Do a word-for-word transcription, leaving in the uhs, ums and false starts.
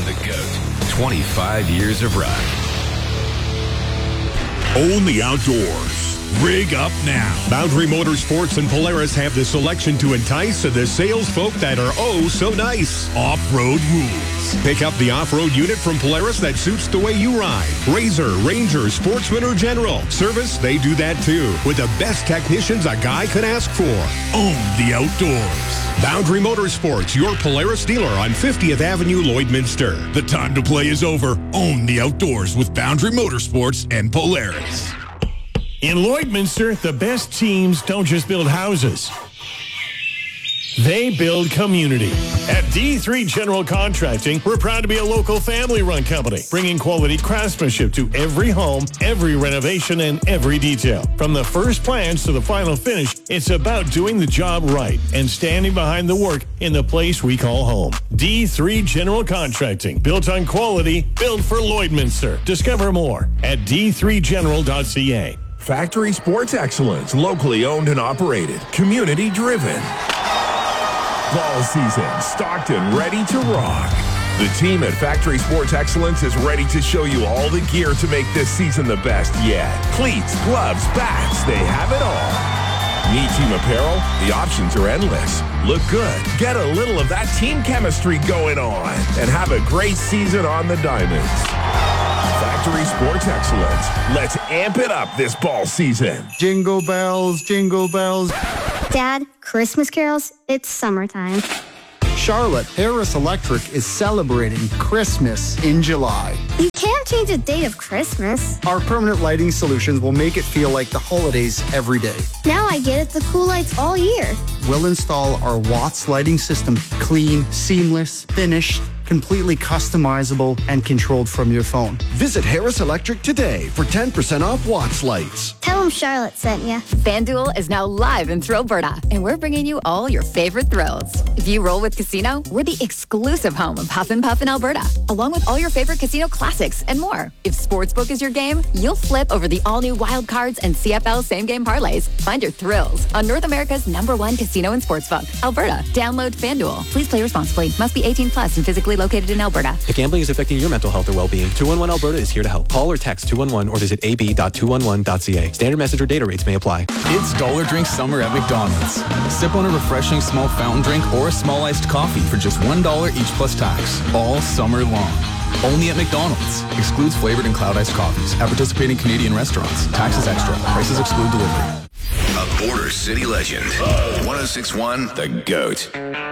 The GOAT. twenty-five years of rock. Own the outdoors. Rig up now. Boundary Motorsports and Polaris have the selection to entice the sales folk that are oh so nice. Off-road rules. Pick up the off-road unit from Polaris that suits the way you ride. Razor, Ranger, Sportsman, or General. Service, they do that too. With the best technicians a guy could ask for. Own the outdoors. Boundary Motorsports, your Polaris dealer on fiftieth Avenue, Lloydminster. The time to play is over. Own the outdoors with Boundary Motorsports and Polaris. In Lloydminster, the best teams don't just build houses. They build community. At D three General Contracting, we're proud to be a local family-run company, bringing quality craftsmanship to every home, every renovation, and every detail. From the first plans to the final finish, it's about doing the job right and standing behind the work in the place we call home. D three General Contracting, built on quality, built for Lloydminster. Discover more at d three general dot c a. Factory Sports Excellence, locally owned and operated, community driven. Fall season, stocked and ready to rock. The team at Factory Sports Excellence is ready to show you all the gear to make this season the best yet. Cleats, gloves, bats, they have it all. Need team apparel? The options are endless. Look good, get a little of that team chemistry going on, and have a great season on the diamonds. Factory Sports Excellence. Let's amp it up this fall season. Jingle bells, jingle bells. Dad, Christmas carols, it's summertime. Charlotte, Harris Electric is celebrating Christmas in July. You can't change the date of Christmas. Our permanent lighting solutions will make it feel like the holidays every day. Now I get it, the cool lights all year. We'll install our Watts lighting system, clean, seamless, finished, completely customizable, and controlled from your phone. Visit Harris Electric today for ten percent off Watts lights. Tell them Charlotte sent you. FanDuel is now live in Thrillberta, and we're bringing you all your favorite thrills. If you roll with Casino, we're the exclusive home of Huff and Puff in Alberta, along with all your favorite casino classics and more. If Sportsbook is your game, you'll flip over the all-new Wild Cards and C F L same-game parlays. Find your thrills on North America's number one casino and sportsbook, Alberta. Download FanDuel. Please play responsibly. Must be eighteen plus and physically located in Alberta. If gambling is affecting your mental health or well-being, two one one Alberta is here to help. Call or text two one one or visit a b dot two one one dot c a. Standard message or data rates may apply. It's Dollar Drink Summer at McDonald's. Sip on a refreshing small fountain drink or a small iced coffee for just one dollar each plus tax, all summer long. Only at McDonald's. Excludes flavored and cloud iced coffees at participating Canadian restaurants. Taxes extra. Prices exclude delivery. A Border City legend. one oh six point one The GOAT.